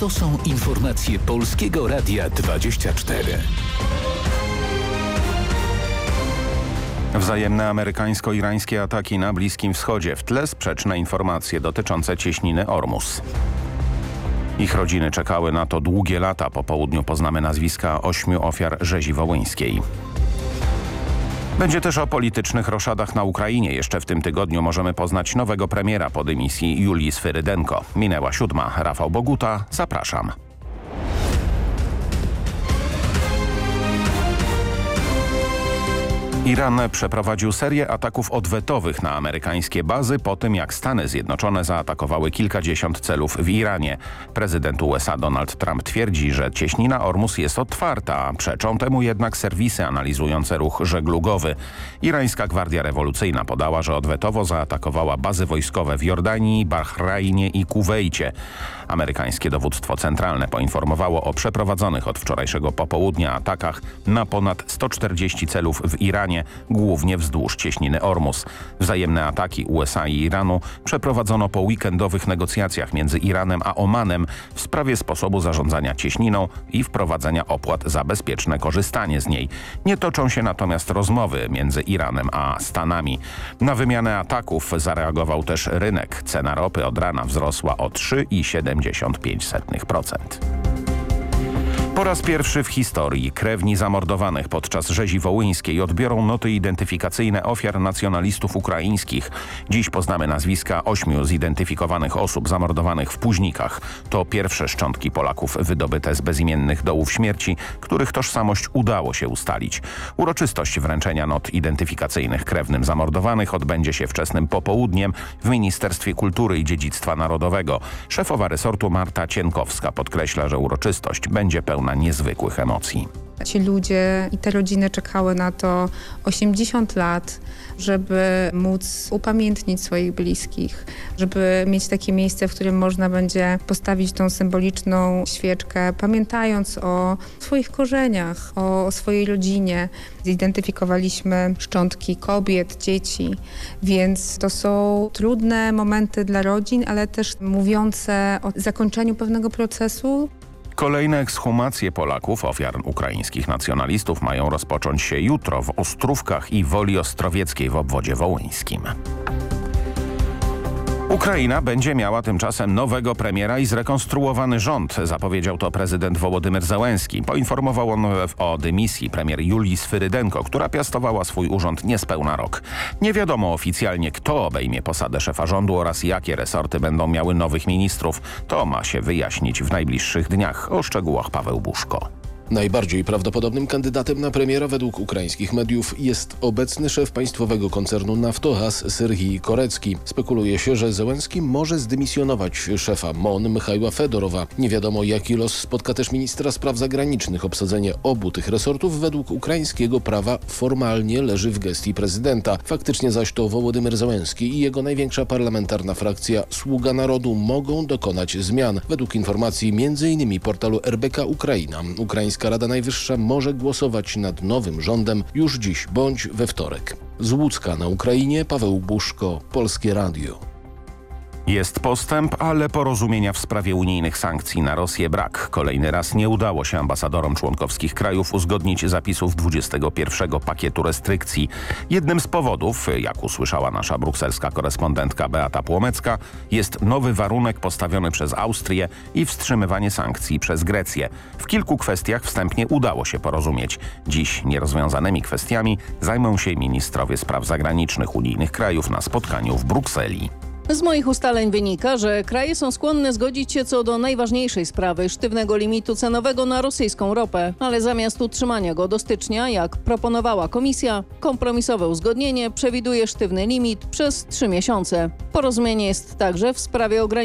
To są informacje Polskiego Radia 24. Wzajemne amerykańsko-irańskie ataki na Bliskim Wschodzie. W tle sprzeczne informacje dotyczące cieśniny Ormus. Ich rodziny czekały na to długie lata. Po południu poznamy nazwiska 8 ofiar rzezi wołyńskiej. Będzie też o politycznych roszadach na Ukrainie. Jeszcze w tym tygodniu możemy poznać nowego premiera po dymisji Julii Swyrydenko. Minęła 7. Rafał Boguta, zapraszam. Iran przeprowadził serię ataków odwetowych na amerykańskie bazy po tym, jak Stany Zjednoczone zaatakowały kilkadziesiąt celów w Iranie. Prezydent USA Donald Trump twierdzi, że cieśnina Ormus jest otwarta. Przeczą temu jednak serwisy analizujące ruch żeglugowy. Irańska Gwardia Rewolucyjna podała, że odwetowo zaatakowała bazy wojskowe w Jordanii, Bahrajnie i Kuwejcie. Amerykańskie dowództwo centralne poinformowało o przeprowadzonych od wczorajszego popołudnia atakach na ponad 140 celów w Iranie, głównie wzdłuż cieśniny Ormus. Wzajemne ataki USA i Iranu przeprowadzono po weekendowych negocjacjach między Iranem a Omanem w sprawie sposobu zarządzania cieśniną i wprowadzenia opłat za bezpieczne korzystanie z niej. Nie toczą się natomiast rozmowy między Iranem a Stanami. Na ataków zareagował też rynek. Cena ropy od rana wzrosła o 3,75%. Po raz pierwszy w historii krewni zamordowanych podczas rzezi wołyńskiej odbiorą noty identyfikacyjne ofiar nacjonalistów ukraińskich. Dziś poznamy nazwiska 8 zidentyfikowanych osób zamordowanych w Późnikach. To pierwsze szczątki Polaków wydobyte z bezimiennych dołów śmierci, których tożsamość udało się ustalić. Uroczystość wręczenia not identyfikacyjnych krewnym zamordowanych odbędzie się wczesnym popołudniem w Ministerstwie Kultury i Dziedzictwa Narodowego. Szefowa resortu Marta Cienkowska podkreśla, że uroczystość będzie pełna niezwykłych emocji. Ci ludzie i te rodziny czekały na to 80 lat, żeby móc upamiętnić swoich bliskich, żeby mieć takie miejsce, w którym można będzie postawić tą symboliczną świeczkę, pamiętając o swoich korzeniach, o swojej rodzinie. Zidentyfikowaliśmy szczątki kobiet, dzieci, więc to są trudne momenty dla rodzin, ale też mówiące o zakończeniu pewnego procesu. Kolejne ekshumacje Polaków, ofiar ukraińskich nacjonalistów, mają rozpocząć się jutro w Ostrówkach i Woli Ostrowieckiej w obwodzie wołyńskim. Ukraina będzie miała tymczasem nowego premiera i zrekonstruowany rząd, zapowiedział to prezydent Wołodymyr Zełenski. Poinformował on o dymisji premier Julii Swyrydenko, która piastowała swój urząd niespełna rok. Nie wiadomo oficjalnie, kto obejmie posadę szefa rządu oraz jakie resorty będą miały nowych ministrów. To ma się wyjaśnić w najbliższych dniach. O szczegółach Paweł Buszko. Najbardziej prawdopodobnym kandydatem na premiera według ukraińskich mediów jest obecny szef państwowego koncernu Naftogaz Serhii Korecki. Spekuluje się, że Zełenski może zdymisjonować szefa MON Michaiła Fedorowa. Nie wiadomo, jaki los spotka też ministra spraw zagranicznych. Obsadzenie obu tych resortów według ukraińskiego prawa formalnie leży w gestii prezydenta. Faktycznie zaś to Wołodymyr Zełenski i jego największa parlamentarna frakcja Sługa Narodu mogą dokonać zmian. Według informacji m.in. portalu RBK Ukraina, Ukraińska Rada Najwyższa może głosować nad nowym rządem już dziś bądź we wtorek. Z Łódzka na Ukrainie Paweł Buszko, Polskie Radio. Jest postęp, ale porozumienia w sprawie unijnych sankcji na Rosję brak. Kolejny raz nie udało się ambasadorom członkowskich krajów uzgodnić zapisów 21. pakietu restrykcji. Jednym z powodów, jak usłyszała nasza brukselska korespondentka Beata Płomecka, jest nowy warunek postawiony przez Austrię i wstrzymywanie sankcji przez Grecję. W kilku kwestiach wstępnie udało się porozumieć. Dziś nierozwiązanymi kwestiami zajmą się ministrowie spraw zagranicznych unijnych krajów na spotkaniu w Brukseli. Z moich ustaleń wynika, że kraje są skłonne zgodzić się co do najważniejszej sprawy – sztywnego limitu cenowego na rosyjską ropę. Ale zamiast utrzymania go do stycznia, jak proponowała komisja, kompromisowe uzgodnienie przewiduje sztywny limit przez 3 miesiące. Porozumienie jest także w sprawie ograniczenia